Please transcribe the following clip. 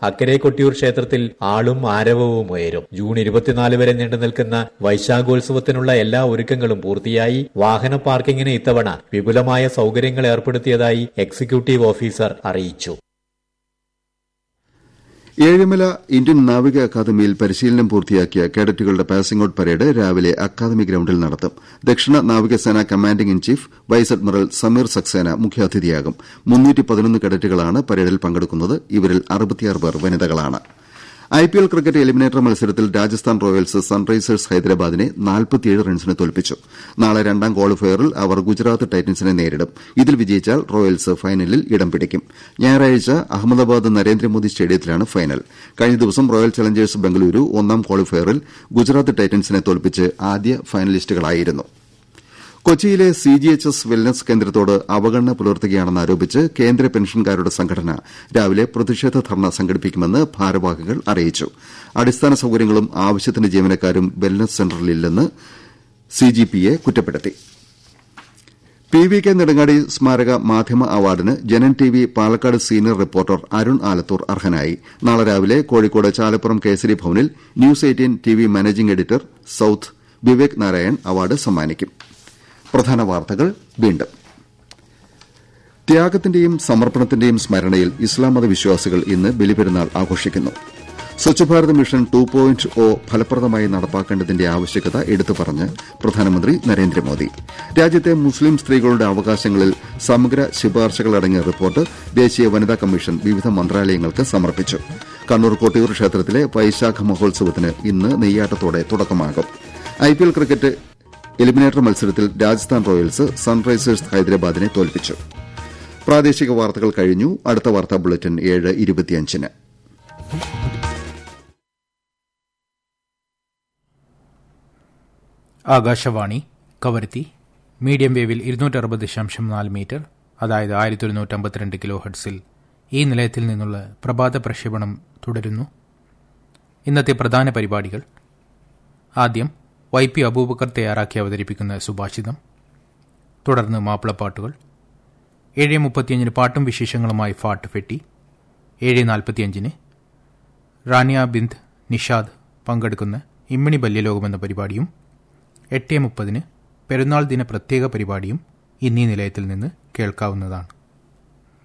അക്കരെ കൊട്ടിയൂർ ക്ഷേത്രത്തിൽ ആളും ആരവവും ഉയരും. ജൂൺ 24 വരെ നീണ്ടുനിൽക്കുന്ന വൈശാഖോത്സവത്തിനുള്ള എല്ലാ ഒരുക്കങ്ങളും പൂർത്തിയായി. വാഹന പാർക്കിങ്ങിന് ഇത്തവണ വിപുലമായ സൌകര്യങ്ങൾ ഏർപ്പെടുത്തിയതായി എക്സിക്യൂട്ടീവ് ഓഫീസർ അറിയിച്ചു. ഏഴിമല ഇന്ത്യൻ നാവിക അക്കാദമിയിൽ പരിശീലനം പൂർത്തിയാക്കിയ കേഡറ്റുകളുടെ പാസിംഗ് ഔട്ട് പരേഡ് രാവിലെ അക്കാദമി ഗ്രൌണ്ടിൽ നടത്തും. ദക്ഷിണ നാവികസേന commanding in chief vice admiral Sameer Saxena മുഖ്യാതിഥിയാകും. 311 കേഡറ്റുകളാണ് പരേഡിൽ പങ്കെടുക്കുന്നത്. ഇവരിൽ 66 പേർ വനിതകളാണ്. IPL ക്രിക്കറ്റ് എലിമിനേറ്റർ മത്സരത്തിൽ രാജസ്ഥാൻ റോയൽസ് സൺറൈസേഴ്സ് ഹൈദരാബാദിനെ 47 റൺസിന് തോൽപ്പിച്ചു. നാളെ രണ്ടാം ക്വാളിഫയറിൽ അവർ ഗുജറാത്ത് ടൈറ്റൻസിനെ നേരിടും. ഇതിൽ വിജയിച്ചാൽ റോയൽസ് ഫൈനലിൽ ഇടം പിടിക്കും. ഞായറാഴ്ച അഹമ്മദാബാദ് നരേന്ദ്രമോദി സ്റ്റേഡിയത്തിലാണ് ഫൈനൽ. കഴിഞ്ഞ ദിവസം റോയൽ ചലഞ്ചേഴ്സ് ബംഗളൂരു ഒന്നാം ക്വാളിഫയറിൽ ഗുജറാത്ത് ടൈറ്റൻസിനെ തോൽപ്പിച്ച് ആദ്യ ഫൈനലിസ്റ്റുകളായിരുന്നു. കൊച്ചിയിലെ CGHS വെൽനസ് കേന്ദ്രത്തോട് അവഗണന പുലർത്തുകയാണെന്നാരോപിച്ച് കേന്ദ്ര പെൻഷൻകാരുടെ സംഘടന രാവിലെ പ്രതിഷേധ ധർണ സംഘടിപ്പിക്കുമെന്ന് ഭാരവാഹികൾ അറിയിച്ചു. അടിസ്ഥാന സൌകര്യങ്ങളും ആവശ്യത്തിന് ജീവനക്കാരും വെൽനസ് സെന്ററിലില്ലെന്ന് CGPയെ കുറ്റപ്പെടുത്തി. PVK നെടുങ്ങാടി സ്മാരക മാധ്യമ അവാർഡിന് Janam TV Palakkad senior reporter Arun Alathur അർഹനായി. നാളെ രാവിലെ കോഴിക്കോട് ചാലപ്പുറം കേസരി ഭവനിൽ news 18 TV managing editor south Vivek Narayan award സമ്മാനിക്കും. പ്രധാന വാർത്തകൾ വീണ്ടും. ത്യാഗത്തിന്റെയും സമർപ്പണത്തിന്റെയും സ്മരണയിൽ ഇസ്ലാം മത വിശ്വാസികൾ ഇന്ന് ബലിപെരുന്നാൾ ആഘോഷിക്കുന്നു. സ്വച്ഛ് ഭാരത് മിഷൻ 2.0 ഫലപ്രദമായി നടപ്പാക്കേണ്ടതിന്റെ ആവശ്യകത എടുത്തുപറഞ്ഞ് പ്രധാനമന്ത്രി നരേന്ദ്രമോദി. രാജ്യത്തെ മുസ്ലിം സ്ത്രീകളുടെ അവകാശങ്ങളിൽ സമഗ്ര ശുപാർശകളടങ്ങിയ റിപ്പോർട്ട് ദേശീയ വനിതാ കമ്മീഷൻ വിവിധ മന്ത്രാലയങ്ങൾക്ക് സമർപ്പിച്ചു. കണ്ണൂർ കൊട്ടിയൂർ ക്ഷേത്രത്തിലെ വൈശാഖ മഹോത്സവത്തിന് ഇന്ന് നെയ്യാട്ടത്തോടെ തുടക്കമാകും. IPL ക്രിക്കറ്റ് എലിമിനേറ്റർ മത്സരത്തിൽ രാജസ്ഥാൻ റോയൽസ് സൺറൈസേഴ്സ് ഹൈദരാബാദിനെ തോൽപ്പിച്ചു. പ്രാദേശിക വാർത്തകൾ കഴിഞ്ഞു. അടുത്ത വാർത്താ bulletin 7:25-ന്. Akashvani Kavaratti medium വേവിൽ 260.4 metre, അതായത് 1152 കിലോ ഹെർട്സിൽ ഈ നിലയത്തിൽ നിന്നുള്ള പ്രഭാത പ്രക്ഷേപണം തുടരുന്നു. ഇന്നത്തെ പ്രധാന പരിപാടികൾ: ആദ്യം YP അബൂബക്കർ തയ്യാറാക്കി അവതരിപ്പിക്കുന്ന സുഭാഷിതം, തുടർന്ന് മാപ്പിളപ്പാട്ടുകൾ, 7:35 പാട്ടും വിശേഷങ്ങളുമായി ഫാട്ട് ഫെട്ടി, 7:45 റാനിയ ബിന്ദ് നിഷാദ് പങ്കെടുക്കുന്ന ഇമ്മിണി ബല്യലോകമെന്ന പരിപാടിയും, 8:30 പെരുന്നാൾ ദിന പ്രത്യേക പരിപാടിയും ഇന്നീ നിലയത്തിൽ നിന്ന് കേൾക്കാവുന്നതാണ്.